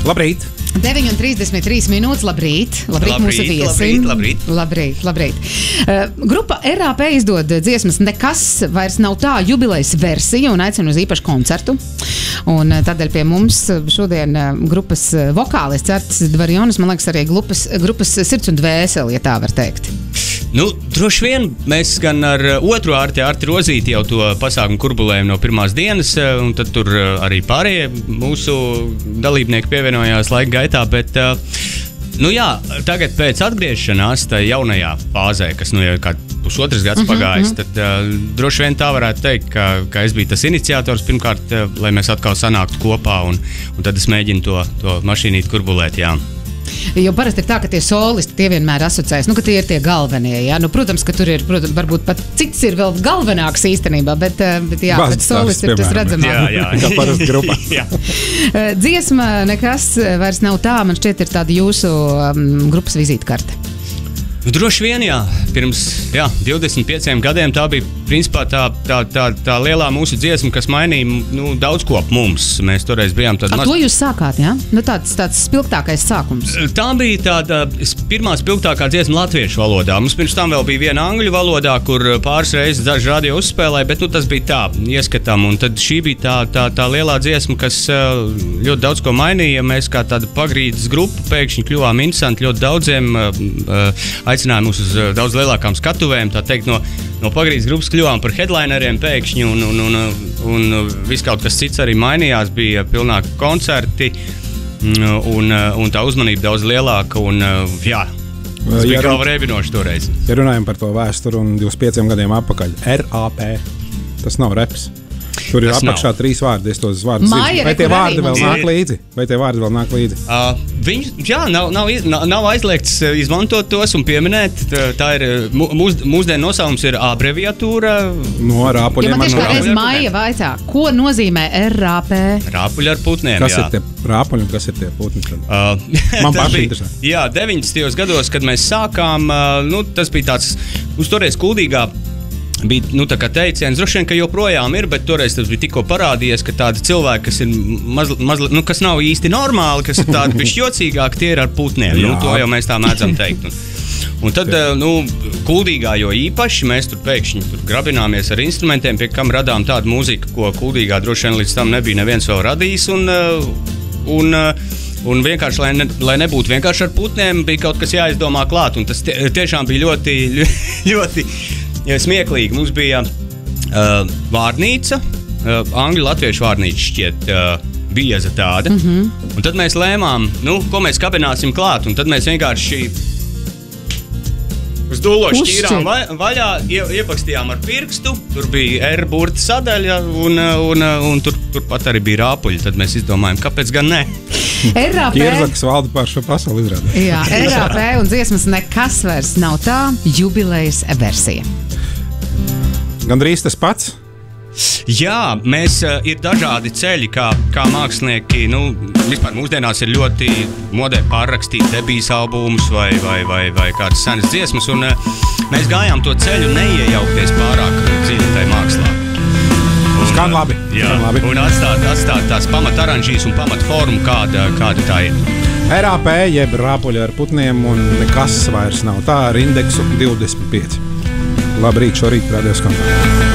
Labrīt! 9:33 minūtes. Labrīt mūsu viesim. Labrīt. Grupa RAP izdod dziesmas Nekas vairs nav tā jubilejas versiju un aicina uz īpašu koncertu. Un tādēļ pie mums šodien grupas vokālists Artis Dvarjonis, man liekas, arī grupas Sirds un dvēseli, ja tā var teikt. Nu, droši vien mēs gan ar otru Arti Rozīti jau to pasākumu kurbulējam no pirmās dienas, un tad tur arī pārējie mūsu dalībnieki pievienojās laika gaitā, bet nu jā, tagad pēc atgriešanās tajā jaunajā fāzē, kas nu jau kā pusotras gads pagājis, tad droši vien tā varētu teikt, ka es biju tas iniciators pirmkārt, lai mēs atkal sanāktu kopā, un tad es mēģinu to mašīnīt kurbulēt, jā. Jo parasti ir tā, ka tie solisti tie vienmēr asociējas, ka tie ir tie galvenie. Jā? Nu, protams, ka tur ir, varbūt pat cits ir vēl galvenāks īstenībā, bet jā, bet solisti ir tas redzamāk. Jā. Tā parasti grupa. Dziesma Nekas vairs nav tā, man šķiet, ir tāda jūsu grupas vizītkarte. Nu, droši vien, jā. Pirms 25 gadiem tā bija principā tā lielā mūsu dziesma, kas mainīja daudz ko ap mums. Mēs toreiz bijām tādi To jūs sākāt, jā? Nu, tāds spilgtākais sākums. Tā bija tāda pirmā spilgtākā dziesma latviešu valodā. Mums pirms tam vēl bija viena angļu valodā, kur pāris reizes daži radio uzspēlēja, bet tas bija tā, ieskatām. Un tad šī bija tā lielā dziesma, kas ļoti daudz ko mainīja. Mēs kā tāda pagrīdes grupa pēkšņi kļuvām interesanti ļoti daudziem, aicināja mūs uz daudz lielākām skatuvēm, tā teikt, no pagrīdes grupas kļuvām par headlineriem pēkšņi, un viss kaut kas cits arī mainījās, bija pilnāki koncerti, un tā uzmanība daudz lielāka, un jā, tas bija galva rēbinoši toreiz. Ja runājam par to vēsturu un 25 gadiem atpakaļ, RAP, tas nav reps. Tur ir apakšā 3 vārdi, es tos vārdus zinu. Vai tie vārdi vēl nāk līdzi? Nav aizliegts izmantot tos un pieminēt. Tā ir, mūsdienu nosaukums ir abreviatūra. No rāpuļiem. Ja man tieši kādreiz Maija vaicā, ko nozīmē RAP? Rāpuļi ar putniem, Kas ir tie rāpuļi un kas ir tie putni? Man paši interesē. Jā, 90. gados, kad mēs sākām, tas bija tāds uz toreiz kuldīgā. Bija tā kā teiciens, droši vien, ka joprojām ir, bet toreiz tas bija tikko parādījies, ka tādi cilvēki, kas ir mazliet, kas nav īsti normāli, kas ir tādi bišķi jocīgāki, tie ir ar putniem. To jau mēs tā mēdzam teikt. Un tad, kuldīgā jo īpaši, mēs tur pēkšņi grabināmies ar instrumentiem, pie kam radām tādu mūziku, ko kuldīgā droši vien līdz tam nebija neviens vēl radījis, un vienkārši, lai nebūtu vienkārši ar putniem, bija kaut kas jāizdomā klāt, un tas tiešām bija ļoti, ļoti smieklīgi. Mums bija vārnīca, angļu latviešu vārnīca šķiet bieza tāda, un tad mēs lēmām, ko mēs kabināsim klāt, un tad mēs vienkārši uz dūlo šķīrām vaļā, iepakstījām ar pirkstu, tur bija R-burta sadaļa, un turpat arī bija rāpuļi, tad mēs izdomājām, kāpēc gan ne. Ķirzakas valda pār šo pasauli izrādē. Jā, RAP un dziesmas Nekas vairs nav tā jubilejas versija. Gandrīz tas pats? Jā, ir dažādi ceļi, kā mākslinieki, vispār mūsdienās ir ļoti modē pārrakstīt debijas albumus vai kādas senas dziesmas, un mēs gājām to ceļu neiejaukties pārāk dziļi tajā mākslā. Skan labi. Jā, un atstāt tās pamataranžīs un pamatformu, kāda tā ir. RAP, jeb rāpuļi ar putniem, un Nekas vairs nav tā, ar indeksu 25. Labrīt, šorīt Radio Skan.